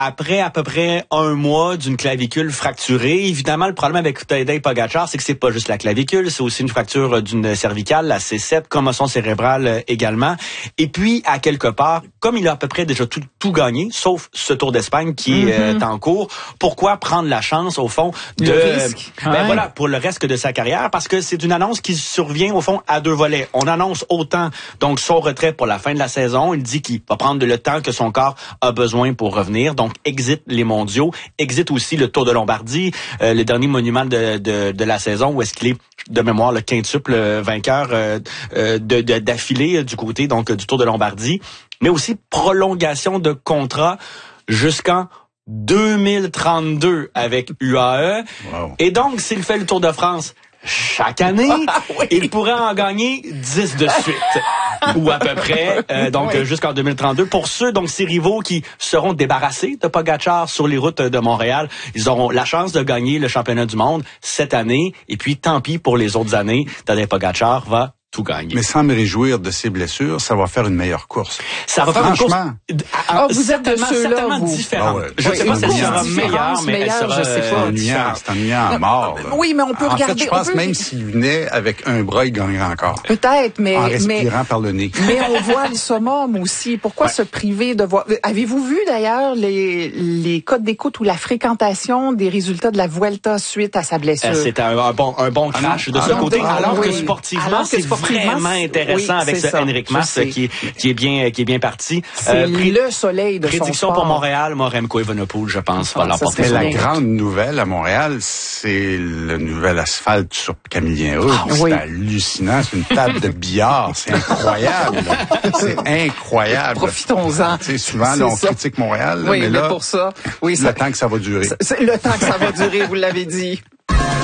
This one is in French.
après à peu près 1 mois d'une clavicule fracturée. Évidemment, le problème avec Tadej Pogačar, c'est que c'est pas juste la clavicule, c'est aussi une fracture d'une cervicale, la C7, commotion cérébrale également. Et puis, à quelque part, comme il a à peu près déjà tout gagné, sauf ce Tour d'Espagne qui est en cours, pourquoi prendre la chance, au fond, de... risque. Voilà, pour le reste de sa carrière, parce que c'est une annonce qui survient, au fond, à 2 volets. On annonce autant, donc, son retrait pour la fin de la saison. Il dit qu'il va prendre le temps que son corps a besoin pour revenir. Donc, exit les mondiaux, exit aussi le Tour de Lombardie, le dernier monument de la saison, où est-ce qu'il est, de mémoire, le quintuple vainqueur d'affilée du côté donc du Tour de Lombardie. Mais aussi prolongation de contrat jusqu'en 2032 avec UAE. Wow. Et donc, s'il fait le Tour de France chaque année, il pourrait en gagner 10 de suite. Ou à peu près, jusqu'en 2032. Pour ceux, donc, ces rivaux qui seront débarrassés de Pogačar sur les routes de Montréal, ils auront la chance de gagner le championnat du monde cette année. Et puis, tant pis pour les autres années, Tadej Pogačar va tout gagner. Mais sans me réjouir de ces blessures, ça va faire une meilleure course. Ça va faire une course. Vous êtes de ceux-là, certainement différente. Je sais pas si elle sera meilleure, mais elle sera c'est ennuyant à mort. Oui, mais on peut regarder. En fait, je pense même s'il venait avec un bras, il gagnerait encore. Peut-être, mais en respirant par le nez. Mais on voit le summum aussi. Pourquoi se priver de voir? Avez-vous vu d'ailleurs les codes d'écoute ou la fréquentation des résultats de la Vuelta suite à sa blessure? C'est un bon crash de ce côté, alors que sportivement, c'est vraiment intéressant avec ce Henrik Mas qui est bien parti. C'est le soleil de son sport. Prédiction pour Montréal, Remco Evenepoel, je pense, va l'emporter. Mais la grande nouvelle à Montréal, c'est le nouvel asphalte sur Camillien Roux. C'est hallucinant, c'est une table de billard, c'est incroyable. C'est incroyable. Profitons-en. Tu sais, souvent, là, on critique Montréal, oui, mais là, pour ça, le temps que ça va durer. C'est le temps que ça va durer, vous l'avez dit.